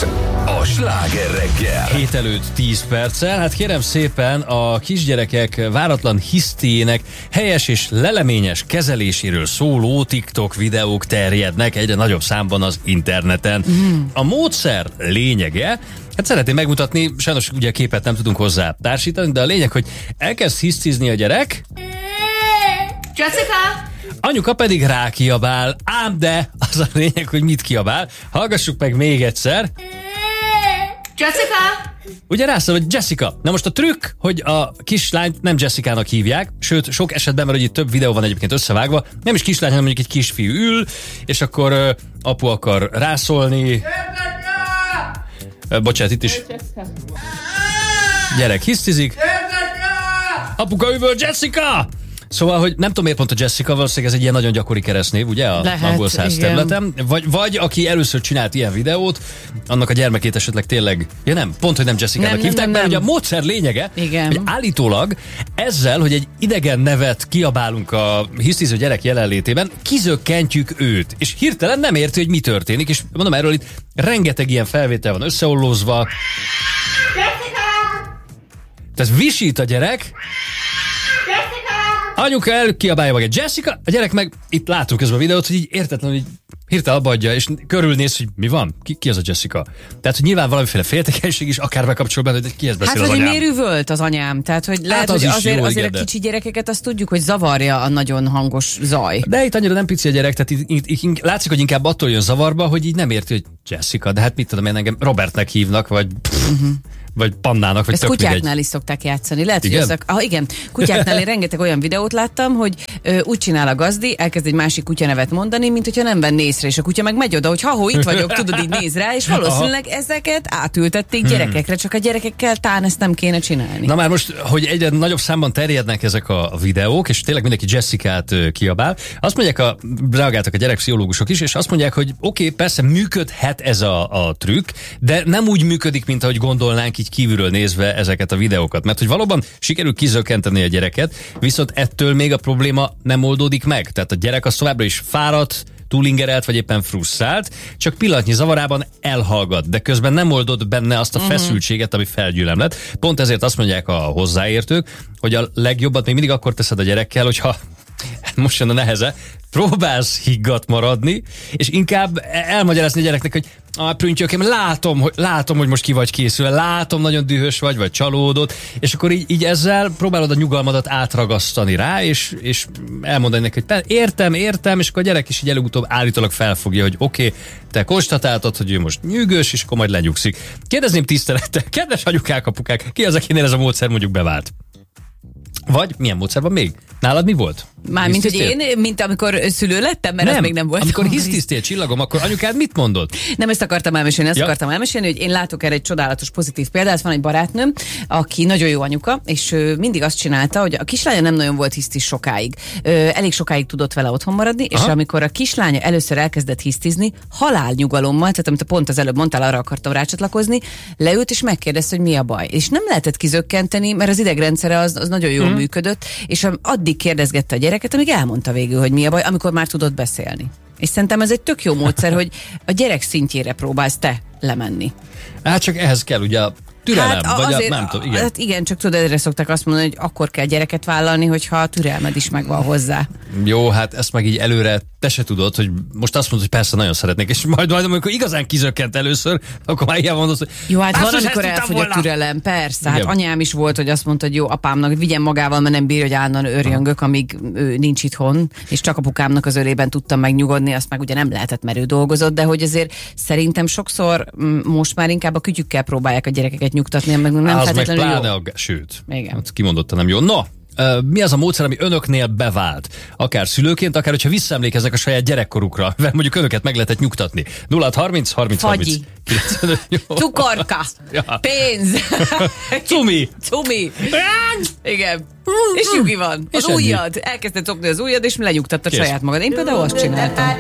a sláger reggel. 7 előtt 10 perccel. Hát kérem szépen, a kisgyerekek váratlan hisztiének helyes és leleményes kezeléséről szóló TikTok videók terjednek egyre nagyobb számban az interneten. A módszer lényege, hát szeretném megmutatni, sajnos ugye képet nem tudunk hozzá társítani, de a lényeg, hogy elkezd hisztizni a gyerek, Jessica! anyuka pedig rákiabál, ám de az a lényeg, hogy mit kiabál. Hallgassuk meg még egyszer. Jessica! Ugye rászól, hogy Jessica. Na most a trükk, hogy a kislányt nem Jessica-nak hívják, sőt, sok esetben, mert hogy itt több videó van egyébként összevágva, nem is kislány, hanem mondjuk egy kisfiú ül, és akkor apu akar rászólni. Bocsánat, itt is. Gyerek hisztizik. Apuka üvöl, Jessica! Szóval, hogy nem tudom miért pont a Jessica, valószínűleg ez egy ilyen nagyon gyakori keresztnév, ugye, a angol száz területen. Vagy aki először csinált ilyen videót, annak a gyermekét esetleg tényleg, ja nem, pont, hogy nem Jessica-nak hívták, mert ugye a módszer lényege, hogy állítólag ezzel, hogy egy idegen nevet kiabálunk a hisztiző gyerek jelenlétében, kizökkentjük őt, és hirtelen nem érti, hogy mi történik, és mondom, erről itt rengeteg ilyen felvétel van összeollózva. Tehát visít a gyerek, anyuka elkiabálja meg egy Jessica, a gyerek meg, itt látunk közben a videót, hogy így értetlenül így hirtelen abbaadja, és körülnéz, hogy mi van? Ki az a Jessica? Tehát, hogy nyilván valamiféle féltekenység is akár bekapcsol benne, hogy kihez beszél az anyám. Hát, hogy miért üvölt az anyám? Tehát, hogy lehet, hogy azért a kicsi gyerekeket azt tudjuk, hogy zavarja a nagyon hangos zaj. De itt annyira nem pici a gyerek, tehát itt látszik, hogy inkább attól jön zavarba, hogy így nem érti, hogy Jessica, de hát mit tudom én, engem Robertnek hívnak, vagy Pannának, vagy ezt kutyáknál is szokták játszani. Lehet, igen? Hogy igen, kutyáknál én rengeteg olyan videót láttam, hogy úgy csinál a gazdi, elkezd egy másik kutyanevet mondani, mint hogyha nem venné észre, és a kutya meg megy oda, hogy ha itt vagyok, tudod, így néz rá, és valószínűleg ezeket átültették gyerekekre, csak a gyerekekkel tán ezt nem kéne csinálni. Na már most, hogy egyre nagyobb számban terjednek ezek a videók, és tényleg mindenki Jessicát kiabál, azt mondják, reagáltak a gyerekpszichológusok is, és azt mondják, hogy oké, persze működhet ez a trükk, de nem úgy működik, mint ahogy gondolnánk így kívülről nézve ezeket a videókat. Mert hogy valóban sikerül kizökkenteni a gyereket, viszont ettől még a probléma nem oldódik meg. Tehát a gyerek az továbbra is fáradt, túlingerelt, vagy éppen frusztrált, csak pillanatnyi zavarában elhallgat, de közben nem oldod benne azt a feszültséget, ami felgyülemlett. Pont ezért azt mondják a hozzáértők, hogy a legjobbat még mindig akkor teszed a gyerekkel, hogyha most jön a neheze, próbálsz higgadt maradni, és inkább elmagyarázni a gyereknek, hogy prüntjökém, látom, hogy most ki vagy készülve, látom, nagyon dühös vagy csalódott, és akkor így ezzel próbálod a nyugalmadat átragasztani rá, és elmondani neki, hogy értem, és akkor a gyerek is így előbb-utóbb állítólag felfogja, hogy oké, te konstatáltad, hogy ő most nyűgös, és akkor majd lenyugszik. Kérdezném tisztelettel, kedves anyukák, apukák, ki az, akinél ez a módszer mondjuk bevált? Vagy milyen módszer van még? Nálad mi volt? Mármint, hogy én, mint amikor szülő lettem, mert nem, az még nem volt. Amikor hisztisztél, csillagom, akkor anyukád mit mondott? Nem ezt akartam elmesélni, hogy én látok erre egy csodálatos pozitív példát. Van egy barátnőm, aki nagyon jó anyuka, és mindig azt csinálta, hogy a kislánya nem nagyon volt hisztis sokáig. Elég sokáig tudott vele otthon maradni, és amikor a kislánya először elkezdett hisztizni, halálnyugalommal, tehát amit pont az előbb mondtál, arra akartam rácsatlakozni, leült és megkérdezte, hogy mi a baj. És nem lehetett kizökkenteni, mert az idegrendszere az nagyon jól működött, és addig kérdezgette a gyereket, amíg elmondta végül, hogy mi a baj, amikor már tudott beszélni. És szerintem ez egy tök jó módszer, hogy a gyerek szintjére próbálsz te lemenni. Hát csak ehhez kell ugye a türelem, vagy azért, nem tudom, igen. Hát igen, csak tudod, erre szokták azt mondani, hogy akkor kell gyereket vállalni, hogyha a türelmed is megvan hozzá. Jó, hát ezt meg így előre te se tudod, hogy most azt mondod, hogy persze nagyon szeretnék, és majd amikor igazán kizökkent először, akkor már ilyen mondod, hogy jó, hát van, amikor elfogy a türelem, persze. Hát anyám is volt, hogy azt mondta, hogy jó, apámnak vigyen magával, mert nem bírja, hogy állandóan örjöngök, amíg ő nincs itthon, és csak apukámnak az ölében tudtam megnyugodni, azt meg ugye nem lehetett, mert ő dolgozott, de hogy azért szerintem sokszor most már inkább a kütyükkel próbálják a gyerekeket nyugtatni, meg nem feltétlenül jó. Sőt, igen. Hát kimondottan nem jó. No, mi az a módszer, ami önöknél bevált? Akár szülőként, akár hogyha visszaemlékeznek a saját gyerekkorukra, mert mondjuk önöket meg lehetett nyugtatni. 0630 30 30 cukorka, pénz, cumi. Igen. És nyugi van. Az ujjad. Elkezdted szokni az ujjad, és lenyugtattad saját magad. Én például azt csináltam.